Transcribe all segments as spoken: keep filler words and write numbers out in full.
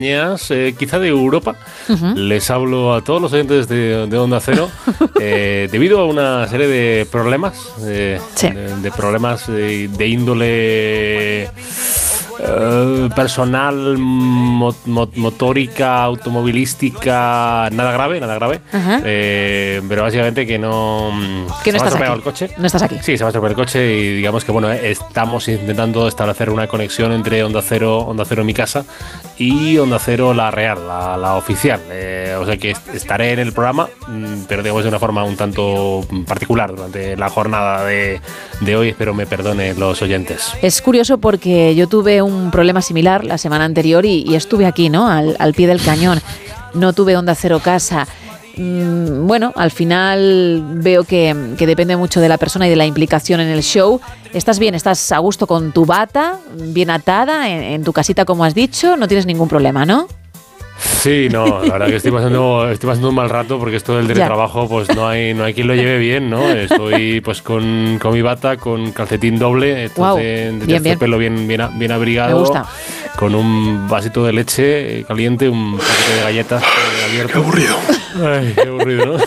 Eh, quizá de Europa. Uh-huh. Les hablo a todos los oyentes de, de Onda Cero eh, debido a una serie de problemas eh, sí. de, de problemas de, de índole eh, personal, mo, mo, motórica, automovilística, nada grave, nada grave, uh-huh. eh, pero básicamente que no que no se estás me ha estropeado aquí. el coche. No estás aquí. Sí, se me ha estropeado el coche y digamos que bueno, estamos intentando establecer una conexión entre Onda Cero, Onda Cero mi casa y Onda Cero la real, la, la oficial. Eh, o sea que estaré en el programa, pero digamos de una forma un tanto particular durante la jornada de, de hoy. Espero me perdonen los oyentes. Es curioso porque yo tuve un problema similar la semana anterior y, y estuve aquí, ¿no? Al, al pie del cañón. No tuve Onda Cero casa. Mm, bueno, al final veo que, que depende mucho de la persona y de la implicación en el show. ¿Estás bien? ¿Estás a gusto con tu bata? ¿Bien atada? En, en tu casita, como has dicho? No tienes ningún problema, ¿no? Sí, no, la verdad que estoy pasando, estoy pasando un mal rato porque esto del teletrabajo, pues no hay, no hay quien lo lleve bien, ¿no? Estoy pues con, con mi bata, con calcetín doble, wow. de, de bien, bien. pelo bien, bien, bien abrigado. Me gusta. Con un vasito de leche caliente, un paquete de galletas abierto. ¡Qué aburrido! Ay, qué aburrido, ¿no?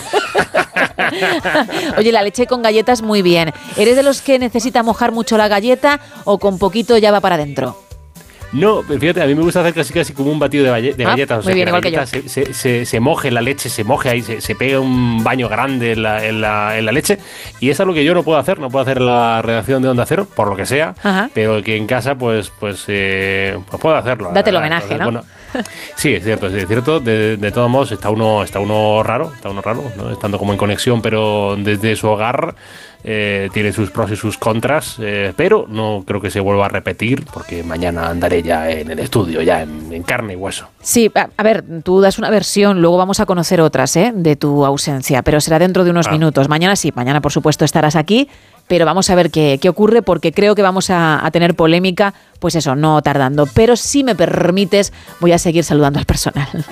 Oye, la leche con galletas muy bien. ¿Eres de los que necesita mojar mucho la galleta o con poquito ya va para adentro? No, fíjate, a mí me gusta hacer casi casi como un batido de, balle- de ah, galletas. O sea, muy bien, que igual la que yo. Se, se, se, se moje la leche, se moje ahí, se, se pega un baño grande en la, en, la, en la leche. Y es algo que yo no puedo hacer, no puedo hacer la redacción de Onda Cero, por lo que sea. Ajá. Pero que en casa, pues pues, eh, pues puedo hacerlo. Date el homenaje, Entonces, ¿no? Bueno, sí, es cierto, es cierto. De, de todos modos, está uno, está uno raro, está uno raro, ¿no? Estando como en conexión, pero desde su hogar. Eh, tiene sus pros y sus contras, eh, pero no creo que se vuelva a repetir porque mañana andaré ya en el estudio, ya en, en carne y hueso. Sí, a, a ver, tú das una versión, luego vamos a conocer otras ¿eh? de tu ausencia, pero será dentro de unos ah. minutos. Mañana sí, mañana por supuesto estarás aquí, pero vamos a ver qué, qué ocurre porque creo que vamos a, a tener polémica, pues eso, no tardando. Pero si me permites, voy a seguir saludando al personal.